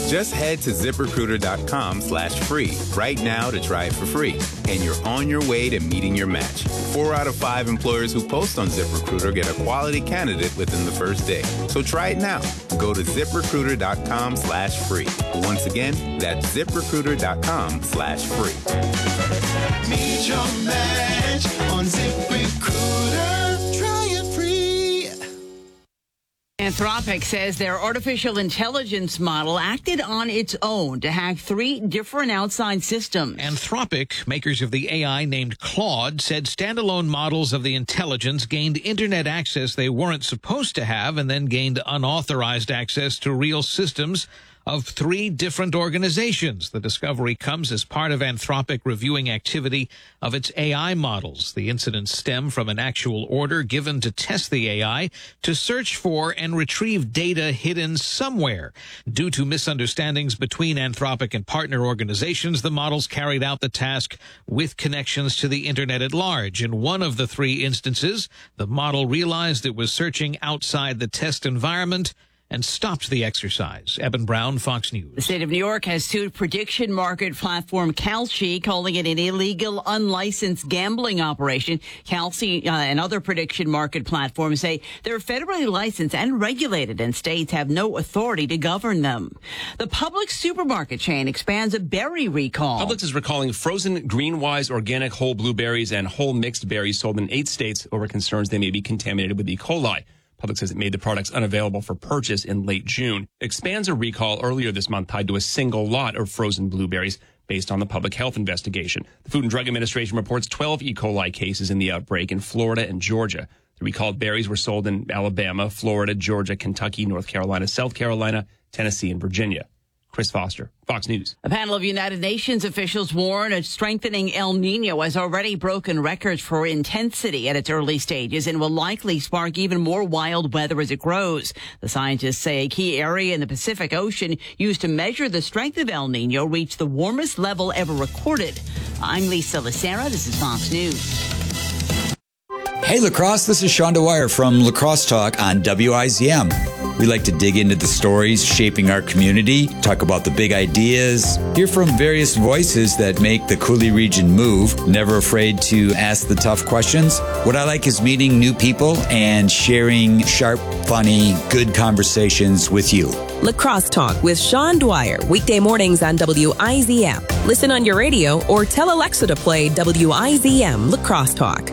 Just head to ZipRecruiter.com/free right now to try it for free. And you're on your way to meeting your match. 4 out of 5 employers who post on ZipRecruiter get a quality candidate within the first day. So try it now. Go to ZipRecruiter.com/free. Once again, that's ZipRecruiter.com/free. Meet your match on ZipRecruiter. Try it free. Anthropic says their artificial intelligence model acted on its own to hack 3 different outside systems. Anthropic, makers of the AI named Claude, said standalone models of the intelligence gained internet access they weren't supposed to have and then gained unauthorized access to real systems of 3 different organizations. The discovery comes as part of Anthropic reviewing activity of its AI models. The incidents stem from an actual order given to test the AI to search for and retrieve data hidden somewhere. Due to misunderstandings between Anthropic and partner organizations, the models carried out the task with connections to the internet at large. In one of the 3 instances, the model realized it was searching outside the test environment and stopped the exercise. Eben Brown, Fox News. The state of New York has sued prediction market platform Kalshi, calling it an illegal, unlicensed gambling operation. Kalshi and other prediction market platforms say they're federally licensed and regulated, and states have no authority to govern them. The Publix supermarket chain expands a berry recall. Publix is recalling frozen Greenwise organic whole blueberries and whole mixed berries sold in 8 states over concerns they may be contaminated with E. coli. Publix says it made the products unavailable for purchase in late June. It expands a recall earlier this month tied to a single lot of frozen blueberries based on the public health investigation. The Food and Drug Administration reports 12 E. coli cases in the outbreak in Florida and Georgia. The recalled berries were sold in Alabama, Florida, Georgia, Kentucky, North Carolina, South Carolina, Tennessee, and Virginia. Chris Foster, Fox News. A panel of United Nations officials warn a strengthening El Nino has already broken records for intensity at its early stages and will likely spark even more wild weather as it grows. The scientists say a key area in the Pacific Ocean used to measure the strength of El Nino reached the warmest level ever recorded. I'm Lisa Lacera. This is Fox News. Hey, Lacrosse, this is Sean Dwyer from Lacrosse Talk on WIZM. We like to dig into the stories shaping our community, talk about the big ideas, hear from various voices that make the Coulee region move, never afraid to ask the tough questions. What I like is meeting new people and sharing sharp, funny, good conversations with you. Lacrosse Talk with Sean Dwyer, weekday mornings on WIZM. Listen on your radio or tell Alexa to play WIZM Lacrosse Talk.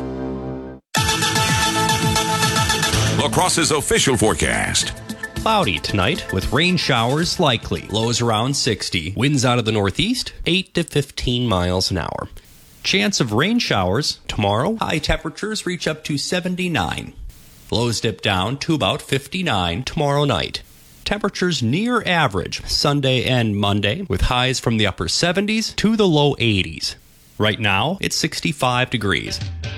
Lacrosse's official forecast. Cloudy tonight with rain showers likely. Lows around 60. Winds out of the northeast, 8 to 15 miles an hour. Chance of rain showers tomorrow. High temperatures reach up to 79. Lows dip down to about 59 tomorrow night. Temperatures near average Sunday and Monday with highs from the upper 70s to the low 80s. Right now, it's 65 degrees.